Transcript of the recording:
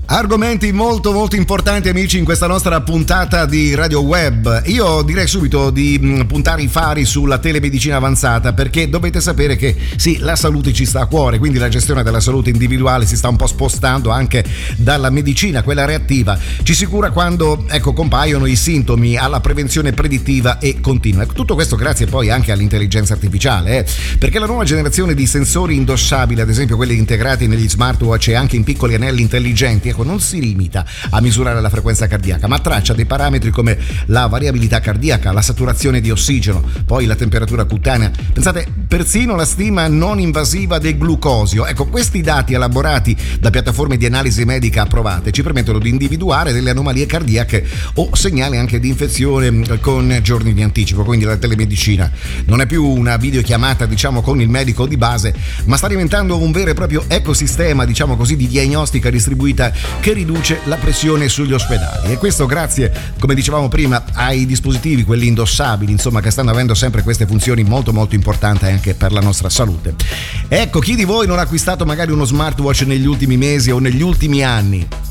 Argomenti molto molto importanti, amici, in questa nostra puntata di Radio Web. Io direi subito di puntare i fari sulla telemedicina avanzata, perché dovete sapere che sì, la salute ci sta a cuore, quindi la gestione della salute individuale si sta un po' spostando anche dalla medicina, quella reattiva. Ci si cura quando, compaiono i sintomi, alla prevenzione predittiva e continua. Tutto questo grazie poi anche all'intelligenza artificiale, perché la nuova generazione di sensori indossabili, ad esempio quelli integrati negli smartwatch e anche in piccoli anelli intelligenti, non si limita a misurare la frequenza cardiaca, ma traccia dei parametri come la variabilità cardiaca, la saturazione di ossigeno, poi la temperatura cutanea, pensate persino la stima non invasiva del glucosio. Questi dati elaborati da piattaforme di analisi medica approvate ci permettono di individuare delle anomalie cardiache o segnali anche di infezione con giorni di anticipo. Quindi la telemedicina non è più una videochiamata con il medico di base, ma sta diventando un vero e proprio ecosistema di diagnostica distribuita che riduce la pressione sugli ospedali, e questo grazie, come dicevamo prima, ai dispositivi, quelli indossabili, che stanno avendo sempre queste funzioni molto molto importanti anche per la nostra salute. Chi di voi non ha acquistato magari uno smartwatch negli ultimi mesi o negli ultimi anni?